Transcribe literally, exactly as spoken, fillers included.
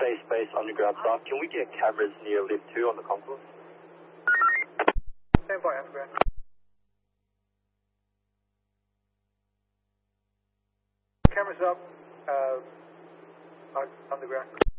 Space Base underground staff. Can we get cameras near lift two on the concourse? Stand by, underground. Cameras up, uh, underground.